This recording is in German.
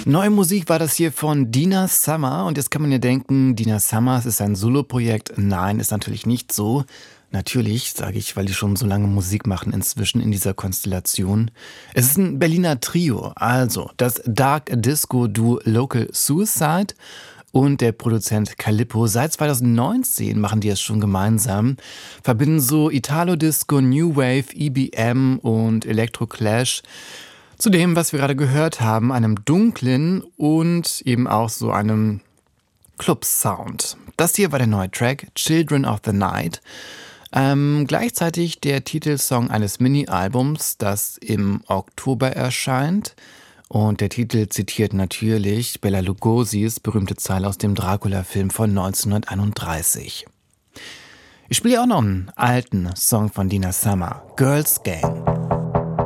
Neue Musik war das hier von Dina Summer und jetzt kann man ja denken, Dina Summer, es ist ein Soloprojekt. Nein, ist natürlich nicht so. Natürlich, sage ich, weil die schon so lange Musik machen inzwischen in dieser Konstellation. Es ist ein Berliner Trio, also das Dark Disco Duo Local Suicide und der Produzent Calippo. Seit 2019 machen die es schon gemeinsam, verbinden so Italo-Disco, New Wave, EBM und Electro-Clash. Zu dem, was wir gerade gehört haben, einem dunklen und eben auch so einem Club-Sound. Das hier war der neue Track, Children of the Night. Gleichzeitig der Titelsong eines Mini-Albums, das im Oktober erscheint. Und der Titel zitiert natürlich Bela Lugosi's berühmte Zeile aus dem Dracula-Film von 1931. Ich spiele auch noch einen alten Song von Dina Summer, Girls Gang.